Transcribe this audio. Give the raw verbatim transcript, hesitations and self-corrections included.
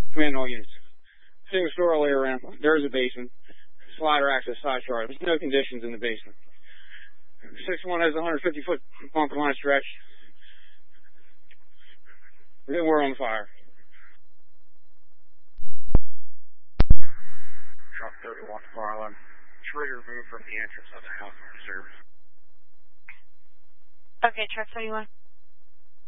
Command all units. Single store all the way around. There is a basement. Slider access, side chart. There's no conditions in the basement. six one has a one hundred fifty foot bunker line stretch. Then we're on fire. Truck thirty-one, fire alarm. Trigger moved from the entrance of the house. Reserve. Okay, truck thirty-one.